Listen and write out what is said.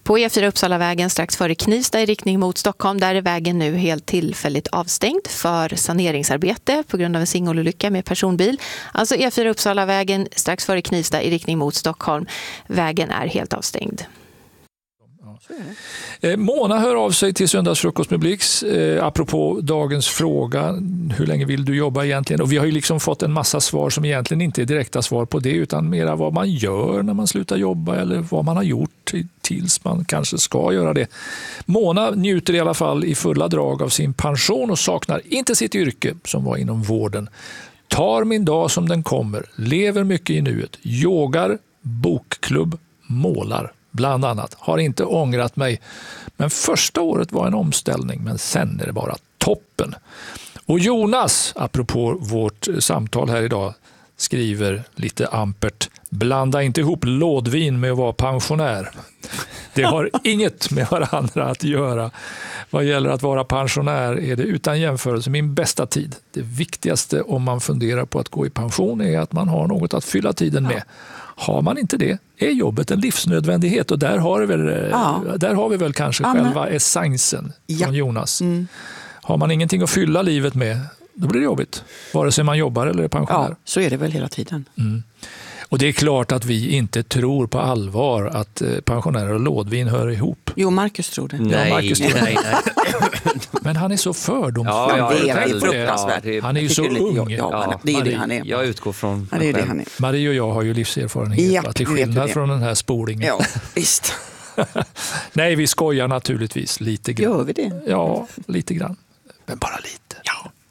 På E4 Uppsalavägen strax före Knivsta i riktning mot Stockholm, där är vägen nu helt tillfälligt avstängd för saneringsarbete på grund av en singelolycka med personbil. Alltså E4 Uppsalavägen strax före Knivsta i riktning mot Stockholm. Vägen är helt avstängd. Mona hör av sig till Söndagsfrukost med Blix apropå dagens fråga, hur länge vill du jobba egentligen? Och vi har ju liksom fått en massa svar som egentligen inte är direkta svar på det, utan mera vad man gör när man slutar jobba eller vad man har gjort tills man kanske ska göra det. Mona njuter i alla fall i fulla drag av sin pension och saknar inte sitt yrke som var inom vården. Tar min dag som den kommer, lever mycket i nuet, yogar, bokklubb, målar. Bland annat. Har inte ångrat mig. Men första året var en omställning. Men sen är det bara toppen. Och Jonas, apropå vårt samtal här idag, skriver lite ampert: blanda inte ihop lådvin med att vara pensionär. Det har inget med varandra att göra. Vad gäller att vara pensionär är det utan jämförelse min bästa tid. Det viktigaste om man funderar på att gå i pension är att man har något att fylla tiden med. Har man inte det är jobbet en livsnödvändighet, och där har vi väl kanske själva essensen från Jonas. Har man ingenting att fylla livet med, då blir det jobbigt. Vare sig man jobbar eller är pensionär. Ja, så är det väl hela tiden. Och det är klart att vi inte tror på allvar att pensionärer och lådvin hör ihop. Jo, Marcus tror det. Nej. Men han är så fördomsfull. Ja, det är fruktansvärt. Han är ju så ung. Ja, det är det han är. Jag utgår från det är det han är. Marie och jag har ju livserfarenhet, till skillnad från den här spolingen. Ja, visst. Nej, vi skojar naturligtvis lite grann. Gör vi det? Ja, lite grann. Men bara lite. Ja.